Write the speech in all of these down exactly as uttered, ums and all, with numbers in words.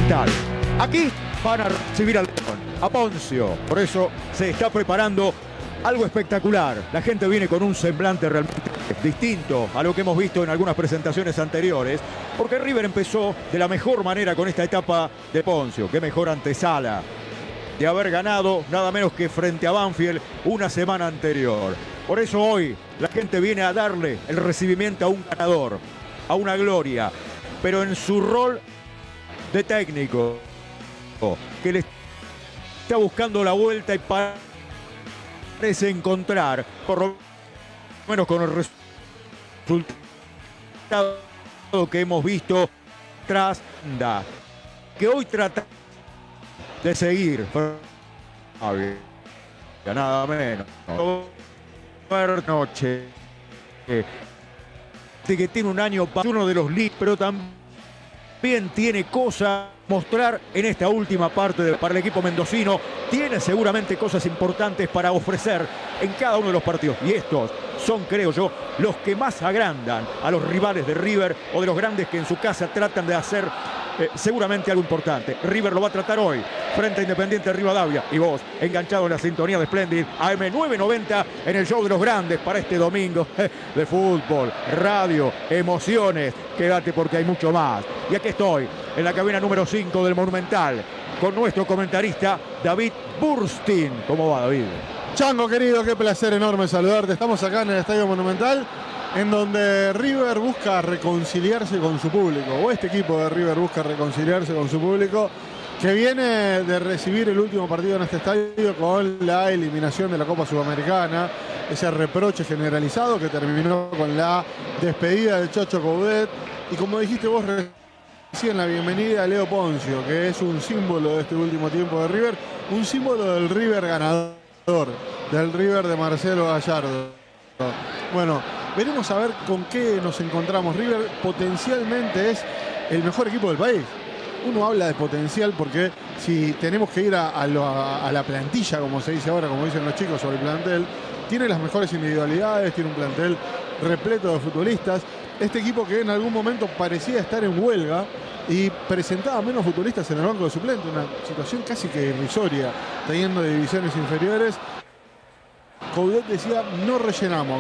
Monumental. Aquí van a recibir al León, a Poncio. Por eso se está preparando algo espectacular. La gente viene con un semblante realmente distinto a lo que hemos visto en algunas presentaciones anteriores, porque River empezó de la mejor manera con esta etapa de Poncio. Qué mejor antesala de haber ganado nada menos que frente a Banfield una semana anterior. Por eso hoy la gente viene a darle el recibimiento a un ganador, a una gloria, pero en su rol de técnico, que le está buscando la vuelta y parece encontrar, por lo menos con el resultado que hemos visto tras da, que hoy trata de seguir, nada menos, noche, que tiene un año para uno de los leads, pero también tiene cosas mostrar en esta última parte de, para el equipo mendocino. Tiene seguramente cosas importantes para ofrecer en cada uno de los partidos. Y estos son, creo yo, los que más agrandan a los rivales de River o de los grandes que en su casa tratan de hacer eh, seguramente algo importante. River lo va a tratar hoy frente a Independiente Rivadavia. Y vos, enganchado en la sintonía de Splendid, A M nueve noventa en el show de los grandes para este domingo eh, de fútbol, radio, emociones. Quédate porque hay mucho más. Y aquí estoy, en la cabina número cinco del Monumental, con nuestro comentarista David Burstin. ¿Cómo va, David? Chango, querido, qué placer enorme saludarte. Estamos acá en el Estadio Monumental, en donde River busca reconciliarse con su público, o este equipo de River busca reconciliarse con su público, que viene de recibir el último partido en este estadio con la eliminación de la Copa Sudamericana, ese reproche generalizado que terminó con la despedida de Chocho Coudet, y como dijiste vos recién, la bienvenida a Leo Poncio, que es un símbolo de este último tiempo de River, un símbolo del River ganador, del River de Marcelo Gallardo. Bueno, veremos a ver con qué nos encontramos. River potencialmente es el mejor equipo del país. Uno habla de potencial porque si tenemos que ir a, a, lo, a, a la plantilla, como se dice ahora, como dicen los chicos sobre el plantel, tiene las mejores individualidades, tiene un plantel repleto de futbolistas. Este equipo que en algún momento parecía estar en huelga y presentaba menos futbolistas en el banco de suplentes, una situación casi que irrisoria, teniendo divisiones inferiores. Coudet decía, no rellenamos,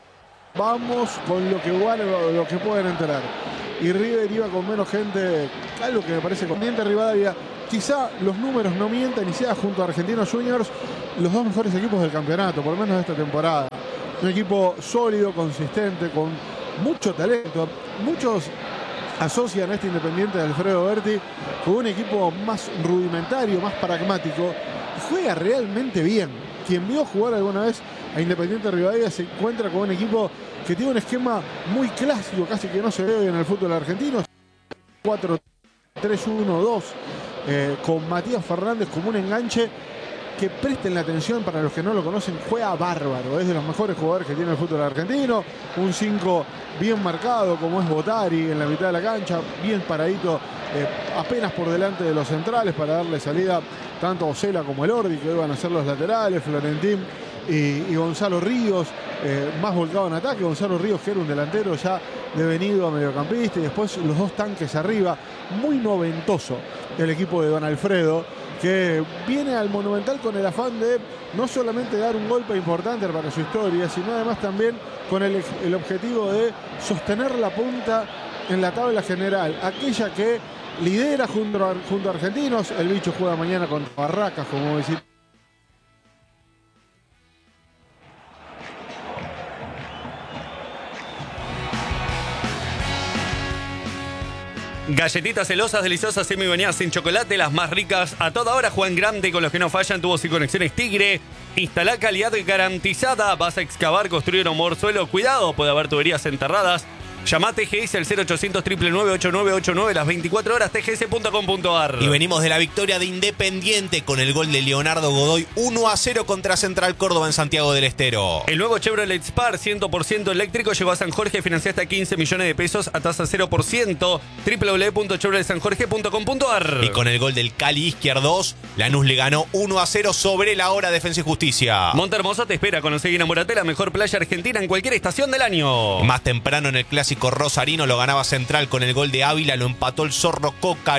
vamos con lo que, lo que pueden entrar. Y River iba con menos gente, algo que me parece conveniente. Rivadavia, quizá los números no mientan y sea junto a Argentinos Juniors los dos mejores equipos del campeonato, por lo menos de esta temporada. Un equipo sólido, consistente, con mucho talento. Muchos asocian a este Independiente de Alfredo Berti con un equipo más rudimentario, más pragmático. Juega realmente bien. Quien vio jugar alguna vez a Independiente Rivadavia se encuentra con un equipo que tiene un esquema muy clásico, casi que no se ve hoy en el fútbol argentino. cuatro tres uno dos, eh, con Matías Fernández como un enganche que, presten la atención para los que no lo conocen, juega bárbaro, es de los mejores jugadores que tiene el fútbol argentino. Un cinco bien marcado como es Botari en la mitad de la cancha, bien paradito, eh, apenas por delante de los centrales para darle salida tanto a Osela como el Ordi, que iban a ser los laterales, Florentín y, y Gonzalo Ríos, eh, más volcado en ataque. Gonzalo Ríos, que era un delantero ya devenido a mediocampista, y después los dos tanques arriba. Muy noventoso el equipo de Don Alfredo, que viene al Monumental con el afán de no solamente dar un golpe importante para su historia, sino además también con el, el objetivo de sostener la punta en la tabla general, aquella que lidera junto a, junto a Argentinos. El bicho juega mañana contra Barracas como visitante. Galletitas celosas, deliciosas, semi-bañadas sin chocolate, las más ricas a toda hora. Juan Grande con los que no fallan, tubos y conexiones Tigre. Instala calidad garantizada. Vas a excavar, construir o mover suelo. Cuidado, puede haber tuberías enterradas. Llama a T G S al cero ochocientos, nueve nueve nueve, ocho nueve ocho nueve las veinticuatro horas, t g s punto com punto a r. Y venimos de la victoria de Independiente con el gol de Leonardo Godoy, uno a cero contra Central Córdoba en Santiago del Estero. El nuevo Chevrolet Spar cien por ciento eléctrico llegó a San Jorge, financia hasta quince millones de pesos a tasa cero por ciento. doble u doble u doble u punto chevrolet san jorge punto com punto a r. Y con el gol del Cali Izquierdos, Lanús le ganó uno a cero sobre la hora Defensa y Justicia. Montehermoso te espera, conoce y enamórate, la mejor playa argentina en cualquier estación del año. Más temprano en el clásico rosarino lo ganaba Central con el gol de Ávila, lo empató el Zorro Cócaro.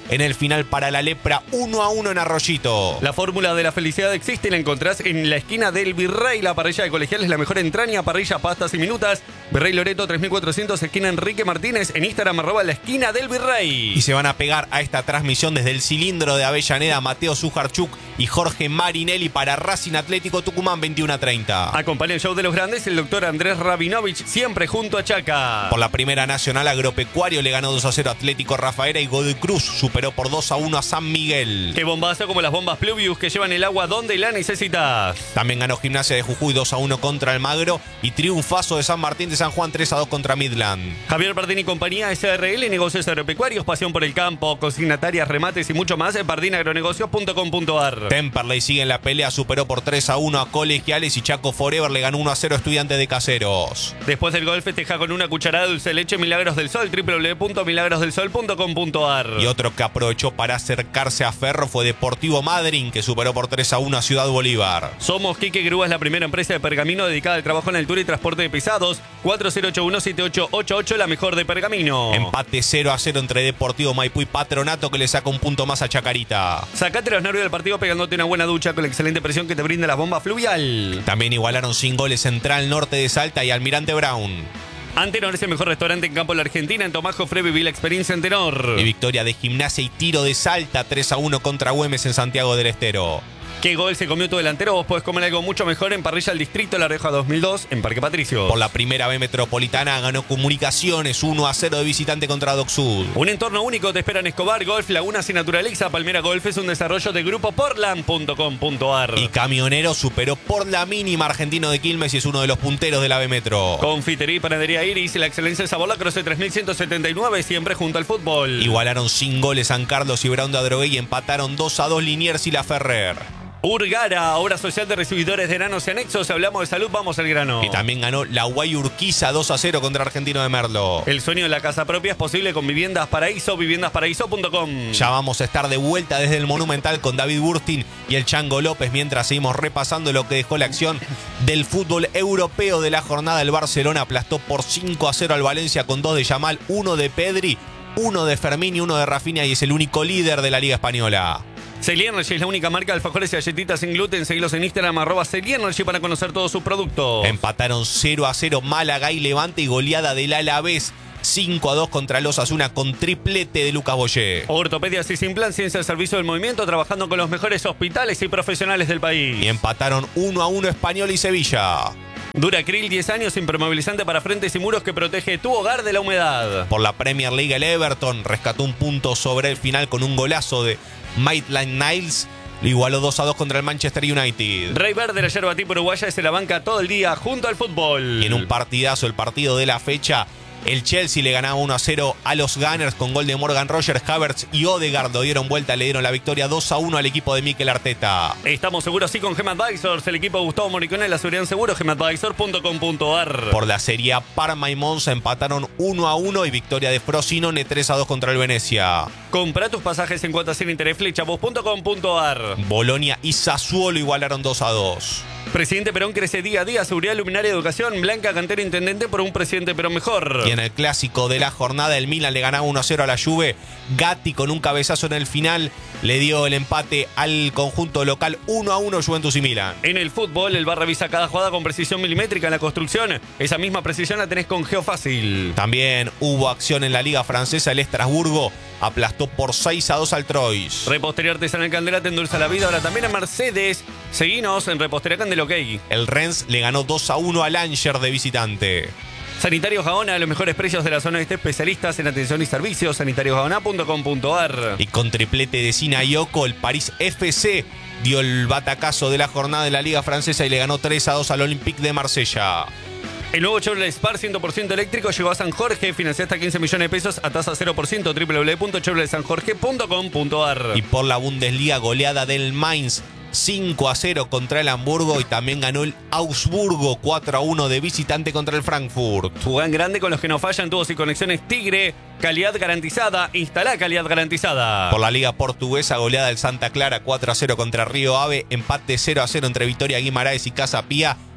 en el final para la Lepra, uno a uno en Arroyito. La fórmula de la felicidad existe y la encontrás en la esquina del Virrey. La parrilla de colegiales, la mejor entraña, parrilla, pastas y minutas. Virrey Loreto tres mil cuatrocientos, esquina Enrique Martínez. En Instagram, arroba la esquina del Virrey. Y se van a pegar a esta transmisión desde el cilindro de Avellaneda, Mateo Sujarchuk y Jorge Marinelli para Racing Atlético Tucumán, veintiuno a treinta. Acompaña el show de los grandes el doctor Andrés Rabinovich, siempre junto a Chaca. Por la primera nacional, Agropecuario le ganó dos a cero Atlético Rafaela y Godoy Cruz superó por dos a uno a San Miguel. Qué bombazo, como las bombas Pluvius que llevan el agua donde la necesitas. También ganó Gimnasia de Jujuy dos a uno contra Almagro y triunfazo de San Martín de San Juan tres a dos contra Midland. Javier Pardini y compañía, S R L, negocios agropecuarios, pasión por el campo, consignatarias, remates y mucho más en pardini agronegocios punto com punto ar. Temperley sigue en la pelea, superó por tres a uno a Colegiales y Chaco Forever le ganó uno a cero a Estudiantes de Caseros. Después del gol festeja con una cucharada de dulce de leche Milagros del Sol, doble u doble u doble u punto milagros del sol punto com punto ar. Y otro que aprovechó para acercarse a Ferro fue Deportivo Madryn, que superó por tres a uno a Ciudad Bolívar. Somos Quique Grúa, es la primera empresa de pergamino dedicada al trabajo en altura y transporte de pesados. cuatro cero ocho uno siete ocho ocho ocho, la mejor de Pergamino. Empate cero a cero entre Deportivo Maipú y Patronato, que le saca un punto más a Chacarita. Sacate los nervios del partido pegándote una buena ducha con la excelente presión que te brinda la bomba fluvial. También igualaron sin goles Central Norte de Salta y Almirante Brown. Antenor es el mejor restaurante en campo de la Argentina. En Tomás Jofre viví la experiencia Antenor. Y victoria de Gimnasia y Tiro de Salta, tres a uno contra Güemes en Santiago del Estero. ¿Qué gol se comió tu delantero? Vos podés comer algo mucho mejor en Parrilla El Distrito La Rioja dos mil dos en Parque Patricios. Por la primera B metropolitana ganó Comunicaciones uno a cero de visitante contra Doc Sud. Un entorno único te espera en Escobar, Golf, Lagunas y Naturaliza. Palmera Golf es un desarrollo de grupo portland punto com punto ar. Y Camionero superó por la mínima Argentino de Quilmes y es uno de los punteros de la B Metro. Confitería y Panadería Iris, la excelencia del sabor, la Croce tres mil ciento setenta y nueve, siempre junto al fútbol. Igualaron sin goles San Carlos y Brown de Adrogué y empataron dos a dos Liniers y La Ferrer. Urgara, obra social de recibidores de enanos y anexos. Hablamos de salud, vamos al grano. Y también ganó la Guay Urquiza dos a cero contra Argentino de Merlo. El sueño de la casa propia es posible con Viviendas Paraíso, viviendas paraíso punto com. Ya vamos a estar de vuelta desde el Monumental con David Burstin y el Chango López mientras seguimos repasando lo que dejó la acción del fútbol europeo de la jornada. El Barcelona aplastó por cinco a cero al Valencia con dos de Yamal, uno de Pedri, uno de Fermín y uno de Rafinha y es el único líder de la Liga Española. Celiernergy es la única marca de alfajores y galletitas sin gluten. Seguilos en Instagram, arroba Celiernergy para conocer todos sus productos. Empataron cero a cero Málaga y Levante y goleada del Alavés cinco a dos contra el Osasuna con triplete de Lucas Boyé. Ortopedias y Sin Plan, ciencia al servicio del movimiento, trabajando con los mejores hospitales y profesionales del país. Y empataron uno a uno Español y Sevilla. Duracril, diez años, impermeabilizante para frentes y muros que protege tu hogar de la humedad. Por la Premier League, el Everton rescató un punto sobre el final con un golazo de Maitland-Niles. Lo igualó dos a dos contra el Manchester United. Rey Verde, la yerba tipo uruguaya, se la banca todo el día junto al fútbol. Y en un partidazo, el partido de la fecha, el Chelsea le ganaba uno a cero a los Gunners con gol de Morgan Rogers, Havertz y Odegaard. Lo dieron vuelta, le dieron la victoria dos a uno al equipo de Mikel Arteta. Estamos seguros sí con GEMAdvisors, el equipo de Gustavo Moricone, la seguridad en seguro, gemadvisor punto com punto ar. Por la Serie A, Parma y Monza empataron uno a uno y victoria de Frosinone tres a dos contra el Venecia. Compra tus pasajes en cuotas sin interés, flechabus punto com punto ar. Bolonia y Sassuolo igualaron dos a dos. Presidente Perón crece día a día, seguridad, luminaria, educación. Blanca Cantera, intendente por un presidente Perón mejor. Y en el clásico de la jornada, el Milan le ganaba uno a cero a la Juve. Gatti con un cabezazo en el final le dio el empate al conjunto local. uno a uno Juventus y Milan. En el fútbol, el V A R revisa cada jugada con precisión milimétrica. En la construcción, esa misma precisión la tenés con Geofácil. También hubo acción en la Liga Francesa. El Estrasburgo aplastó por seis a dos al Troyes. Repostería Artesanal Candela te endulza la vida. Ahora también a Mercedes. Seguinos en Repostería Candela, ok. El Rennes le ganó dos a uno al Angers de visitante. Sanitarios Gaona, los mejores precios de la zona este, especialistas en atención y servicios, sanitarios gaona punto com punto ar. Y con triplete de Sina y Oco, el París F C dio el batacazo de la jornada de la Liga Francesa y le ganó tres a dos al Olympique de Marsella. El nuevo Chevrolet Spark cien por ciento eléctrico llegó a San Jorge, financia hasta quince millones de pesos a tasa cero por ciento, doble u doble u doble u punto chevrolet san jorge punto com punto ar. Y por la Bundesliga, goleada del Mainz cinco a cero contra el Hamburgo y también ganó el Augsburgo cuatro a uno de visitante contra el Frankfurt. Juegan grande con los que no fallan, tubos y conexiones Tigre, calidad garantizada, instalá calidad garantizada. Por la Liga Portuguesa, goleada del Santa Clara cuatro a cero contra Río Ave, empate cero a cero entre Vitória Guimaraes y Casa Pía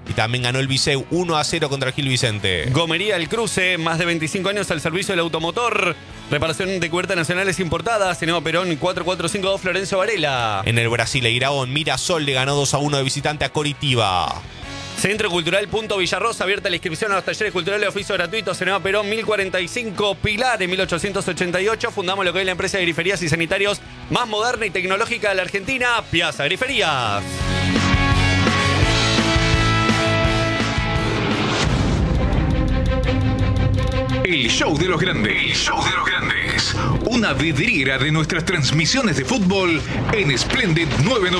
y también ganó el Viseu uno a cero contra el Gil Vicente. Gomería El Cruce, más de veinticinco años al servicio del automotor. Reparación de cubiertas nacionales importadas. Cinema Perón cuatro cuatro cinco dos Florencio Varela. En el Brasileirão, Mirasol le ganó dos a uno de visitante a Coritiba. Centro Cultural Punto Villarrosa, abierta la inscripción a los talleres culturales de oficio gratuito. Cinema Perón mil cuarenta y cinco, Pilar en mil ochocientos ochenta y ocho. Fundamos lo que es la empresa de griferías y sanitarios más moderna y tecnológica de la Argentina, Piazza Griferías. El show de los grandes. El show de los grandes. Una vidriera de nuestras transmisiones de fútbol en Splendid nueve noventa.